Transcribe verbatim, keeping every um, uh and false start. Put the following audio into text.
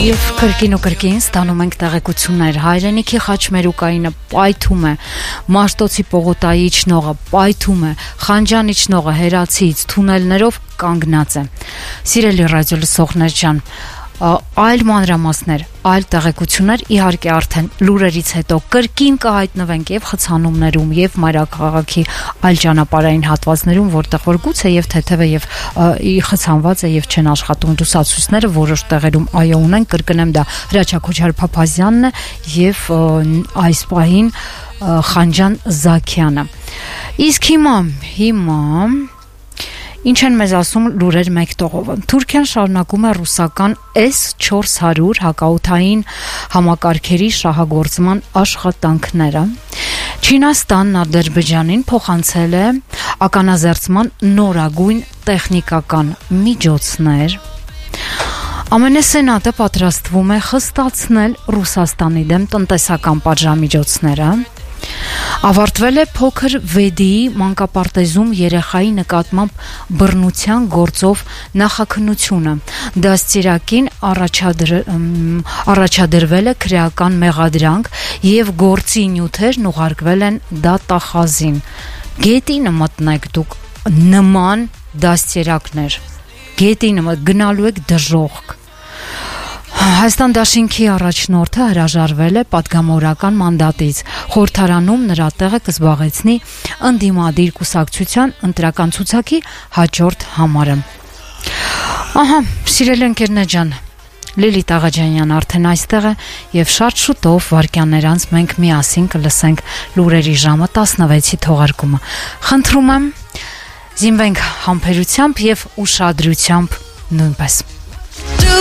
Եվ կրկին ու կրկին ստանում ենք տեղեկություններ. հայրենիքի խաչմերուկայինը պայթում է, Մաշտոցի պողոտայի իջնողը պայթում է, Խանջան իջնողը հերացիից թունելներով կանգնած է։ Սիրելի ռադիո լսողներ ջան, այլ մանրամասներ, այլ տեղեկություններ իհարկե արդեն լուրերից հետո կրկին կհայտնվենք եւ խցանումներում եւ մայրաքաղաքի այլ ճանապարհային հատվածներում, որտեղ որ գուցե եւ թեթևը եւ խցանված է եւ չեն աշխատում լուսացույցները, որոշ տեղերում այո ունեն, կրկնեմ դա Հրաչյա Քոչար Փափազյանն է եւ այս պահին Խանջան Զաքյանը։ Իսկ հիմա հիմա Ինչ են մեզ ասում լուրեր մեկ տողովը։ Թուրքիան շարունակում է ռուսական S չորս հարյուր հակաօդային համակարգերի շահագործման աշխատանքները։ Չինաստանն Ադրբեջանին փոխանցել է ականազերծման նորագույն տեխնիկական միջոցներ։ ԱՄՆ Սենատը պատրաստվում է խստացնել Ռուսաստանի դեմ տնտեսական պատժամիջոցները։ Ավարտվել է փոքր Վեդիի մանկապարտեզում երեխայի նկատմամբ բռնության գործով նախաքննությունը։ Դաստիարակին առաջադր, առաջադրվել է քրեական մեղադրանք եւ գործի նյութերն ուղարկվել են դատախազին։ Գետինը մտնեք դուք նման դաստիարակներ։ Գետինը գնալու եք դժոխք։ Հայաստան դաշինքի առաջնորդը հրաժարվել է պատգամավորական մանդատից։ Խորհրդարանում նրա տեղը կզբաղեցնի ընդդիմադիր կուսակցության ընտրական ցուցակի հաջորդ համարը։ Ահա, սիրելի ընկերներ ջան, Լիլիթ Աղաջանյան արդեն այստեղ է եւ շատ շուտով վարքյաններ անց մենք միասին կլսենք լուրերի ժամը տասնվեցի թողարկումը։ Խնդրում եմ զինվենք համբերությամբ եւ ուշադրությամբ նույնպես։